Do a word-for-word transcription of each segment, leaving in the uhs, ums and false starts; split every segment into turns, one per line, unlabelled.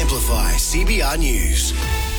Amplify C B R News.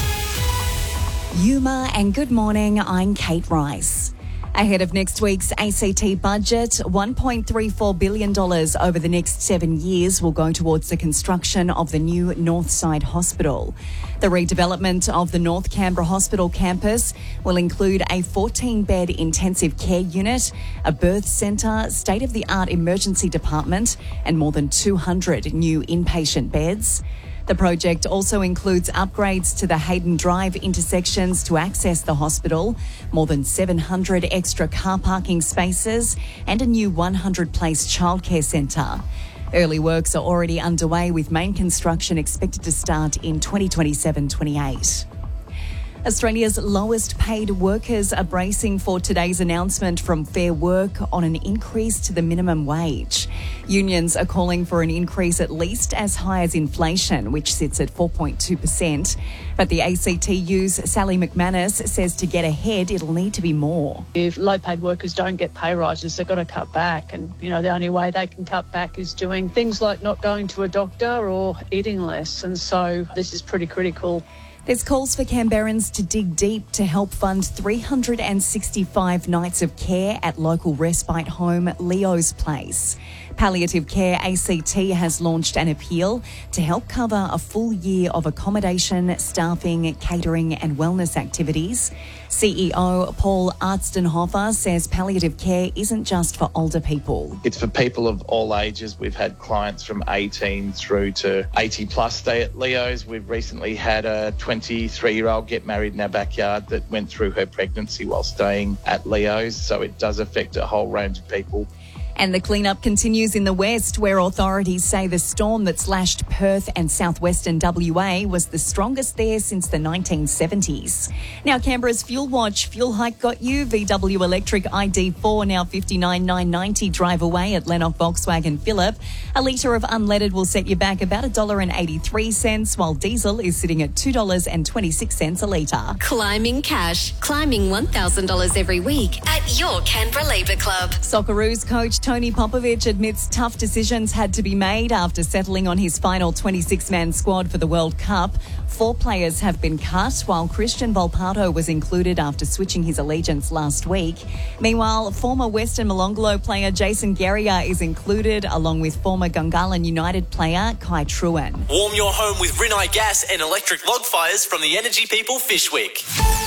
Yuma and good morning, I'm Kate Rice. Ahead of next week's A C T budget, one point three four billion dollars over the next seven years will go towards the construction of the new Northside Hospital. The redevelopment of the North Canberra Hospital campus will include a fourteen-bed intensive care unit, a birth centre, state-of-the-art emergency department and more than two hundred new inpatient beds. The project also includes upgrades to the Hayden Drive intersections to access the hospital, more than seven hundred extra car parking spaces and a new one hundred place childcare centre. Early works are already underway with main construction expected to start in twenty twenty-seven twenty-eight. Australia's lowest paid workers are bracing for today's announcement from Fair Work on an increase to the minimum wage. Unions are calling for an increase at least as high as inflation, which sits at four point two percent. But the A C T U's Sally McManus says to get ahead, it'll need to be more.
If low-paid workers don't get pay rises, they've got to cut back. And, you know, the only way they can cut back is doing things like not going to a doctor or eating less. And so this is pretty critical.
There's calls for Canberrans to dig deep to help fund three hundred sixty-five nights of care at local respite home Leo's Place. Palliative Care A C T has launched an appeal to help cover a full year of accommodation, staffing, catering and wellness activities. C E O Paul Artstenhofer says palliative care isn't just for older people.
It's for people of all ages. We've had clients from eighteen through to eighty plus stay at Leo's. We've recently had a twenty-three-year-old get married in our backyard that went through her pregnancy while staying at Leo's. So it does affect a whole range of people.
And the cleanup continues in the west, where authorities say the storm that slashed Perth and southwestern W A was the strongest there since the nineteen seventies. Now, Canberra's Fuel Watch fuel hike got you. V W Electric I D four now fifty-nine thousand nine hundred ninety drive away at Lennox Volkswagen Phillip. A litre of unleaded will set you back about one dollar eighty-three, while diesel is sitting at two dollars twenty-six a litre.
Climbing cash. Climbing one thousand dollars every week at your Canberra Labour Club.
Socceroos coach Tony Popovich admits tough decisions had to be made after settling on his final twenty-six man squad for the World Cup. Four players have been cut, while Christian Volpato was included after switching his allegiance last week. Meanwhile, former Western Molonglo player Jason Guerrier is included, along with former Gungahlin United player Kai Truen.
Warm your home with Rinnai gas and electric log fires from the Energy People Fishwick.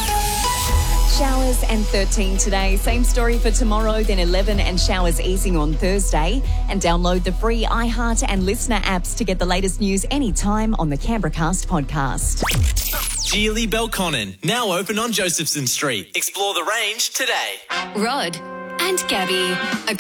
Showers and thirteen today. Same story for tomorrow, then eleven and showers easing on Thursday. And download the free iHeart and Listener apps to get the latest news anytime on the Canberra Cast podcast.
Geely Belconnen, now open on Josephson Street. Explore the range today.
Rod and Gabby. A